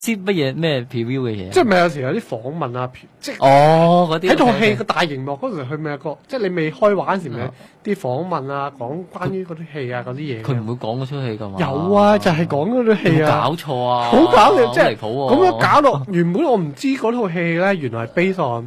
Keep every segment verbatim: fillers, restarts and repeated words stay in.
知乜嘢咩 preview 嘅嘢？ 即係咪有時有啲訪問啊？即係哦嗰啲喺套戲個大熒幕嗰時，佢咪有個即係你未開畫嗰時咪啲訪問啊，講關於嗰啲戲啊嗰啲嘢。 佢唔會講嗰出戲㗎嘛？ 有啊，就係講嗰套戲啊。 搞錯啊！ 好搞笑，即係離譜喎。 咁樣搞到原本我唔知嗰套戲咧，原來係 based on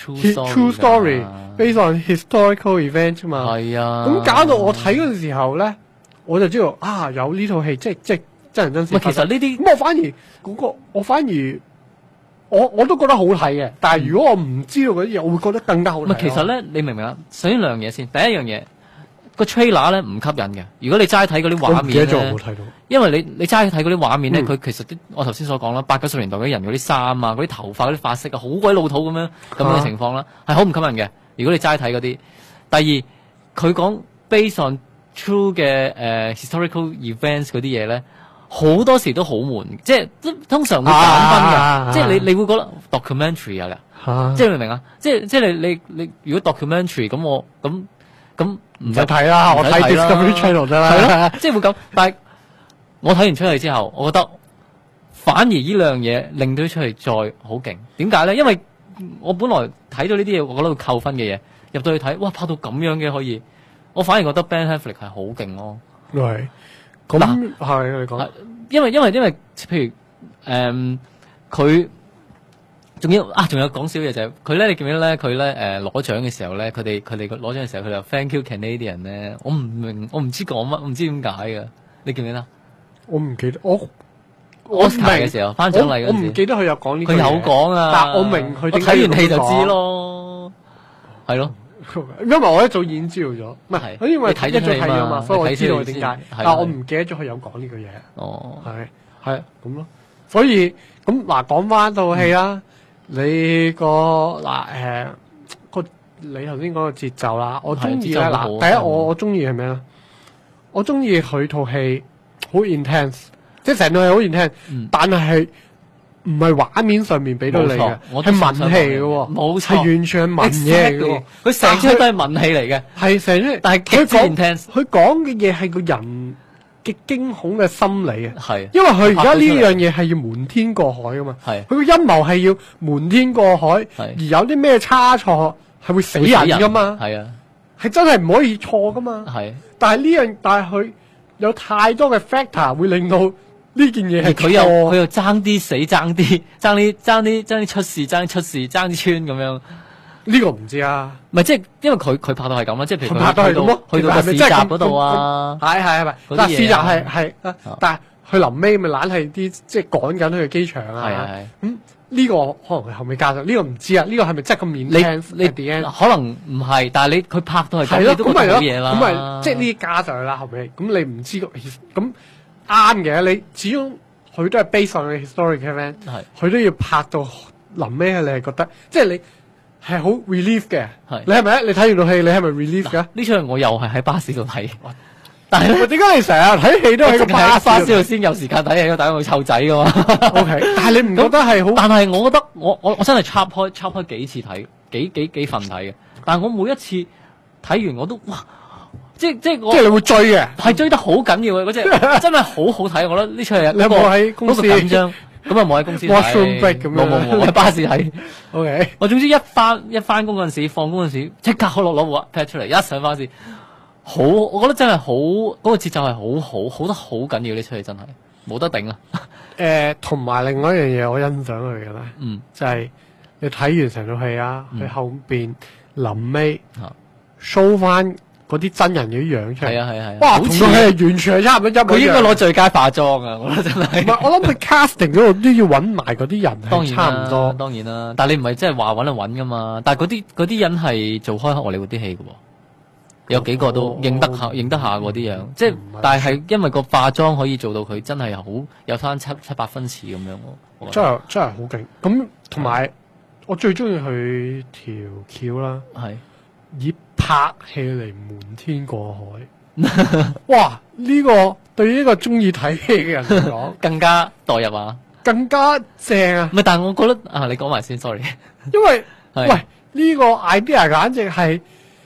true story，based on historical event 嘛。 係啊。 咁搞到我睇嗰陣時候咧，我就知道啊有呢套戲，即係即係真人真事。 其實呢啲咁我反而嗰個我反而我我都覺得好睇嘅，但係如果我唔知道嗰啲嘢，我會覺得更加好睇。 唔係，其實咧，你明唔明啊？首先兩樣嘢先，第一樣嘢個 trailer 咧唔吸引嘅。如果你齋睇嗰啲畫面咧，因為你你齋睇嗰啲畫面咧，佢、嗯、其實啲我頭先所講啦，八九十年代嗰啲人嗰啲衫啊、嗰啲頭髮、嗰啲髮色啊，好鬼老土咁樣咁樣嘅情況啦，係好唔吸引嘅。如果你齋睇嗰啲，第二佢講 based on true 嘅誒、uh, historical events 嗰啲嘢咧。好多時都好悶，即係通常會減分嘅、啊，即係你你會覺得 documentary 啊，啊即係明唔明啊？即係即係你你你如果 documentary 咁我咁咁唔使睇啦，我睇 Discovery Channel 得啦，係咯，即係會咁。但係我睇完出嚟之後，我覺得反而呢兩樣嘢令到出嚟再好勁。點解咧？因為我本來睇到呢啲嘢，我覺得會扣分嘅嘢，入到去睇，哇拍到咁樣嘅可以，我反而覺得 Ben Affleck 係好勁咯。係。咁係你講，因為因為因為譬如誒佢仲要啊，仲有講少嘢就係佢咧，你記唔記得咧？佢咧誒攞獎嘅時候咧，佢哋佢哋攞獎嘅時候，佢就 Thank you Canadian 咧，我唔明，我唔知講乜，唔知點解嘅，你記唔記得？我唔記得，我我明嘅時候頒獎禮嗰時，我唔記得佢有講呢句嘢，佢有講啊，但我明佢睇完戲就知咯，係咯。因為我一早已經知道咗，唔係，因為睇一早睇咗嘛，所以我知道點解。但係我唔記得咗佢有講呢句嘢。哦，係係咁咯。所以咁嗱，講翻套戲啦，你個嗱誒個你頭先講個節奏啦，我中意咧嗱，第一我我中意係咩咧？我中意佢套戲好 intense， 即係成套戲好 intense，但係。唔係畫面上面俾到你嘅，係文戲嘅喎，冇錯，係完全係文嘢嚟嘅。佢成出都係文戲嚟嘅，係成出。但係佢講佢講嘅嘢係個人嘅驚恐嘅心理啊。係，因為佢而家呢樣嘢係要瞞天過海噶嘛。係，佢個陰謀係要瞞天過海，而有啲咩差錯係會死人噶嘛。係啊，係真係唔可以錯噶嘛。係，但係呢樣，但係佢有太多嘅 factor 會令到。呢件嘢係佢又佢又爭啲死爭啲爭啲爭啲爭啲出事爭啲出事爭啲穿咁樣，呢個唔知啊。唔係即係因為佢佢拍到係咁啦，即係譬如佢拍到係咁咯，去到個市集嗰度啊，係係係咪？但係市集係係，但係佢臨尾咪懶係啲即係趕緊去機場啊。係係係。咁呢個可能係後尾加上，呢個唔知啊。呢個係咪真係咁面？你你可能唔係，但係你佢拍到係咁，你都覺得好嘢啦。咁咪即係呢啲加上去啦，後尾咁你唔知咁。啱嘅，你始終佢都係 based on 嘅 historic event， 佢都要拍到臨尾，你係覺得即係你係好 relief 嘅。你係咪？你睇完套戲，你係咪 relief 㗎？呢場我又係喺巴士度睇，但係點解你成日睇戲都喺個巴士度先有時間睇戲？大家去湊仔㗎嘛 ？OK， 但係你唔覺得係好？但係我覺得我我我真係插開插開幾次睇，幾幾幾份睇嘅。但係我每一次睇完我都哇！即即我即係你會追嘅，係追得好緊要嘅嗰隻，真係好好睇。我覺得呢出戲你有冇喺公司緊張？咁啊冇喺公司睇，冇冇冇喺巴士睇。O K， 我總之一翻一翻工嗰陣時，放工嗰陣時，即刻攞攞部 iPad 出嚟，一上巴士，好，我覺得真係好，嗰個節奏係好好，好得好緊要。呢出戲真係冇得頂啊！誒，同埋另外一樣嘢，我欣賞佢嘅咧，嗯，就係你睇完成套戲啊，佢後邊臨尾 show 翻。嗰啲真人嘅樣出嚟，係啊係啊係啊！哇，同佢係完全係差唔多一模一樣。佢應該攞最佳化妝啊！我覺得真係。唔係，我諗佢 casting 嗰度都要揾埋嗰啲人係差唔多。當然啦，但係你唔係真係話揾就揾噶嘛？但係嗰啲嗰啲人係做開荷里活啲戲嘅喎，有幾個都認得下認得下嗰啲樣。即係，但係係因為個化妝可以做到佢真係好有翻七七八分似咁樣喎。真係真係好勁！咁同埋我最中意佢條橋啦，係以拍戲嚟瞞天過海，哇！呢、這個對於一個中意睇戲嘅人嚟講，更加代入啊，更加正啊！唔係，但係我覺得啊，你講埋先 ，sorry， 因為喂呢、這個 idea 簡直係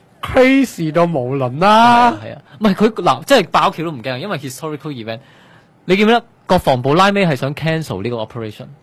crazy 到無倫啦，係啊，唔係佢嗱，即係爆橋都唔驚，因為 historical event，你記唔記得國防部拉尾係想 cancel 呢個 operation。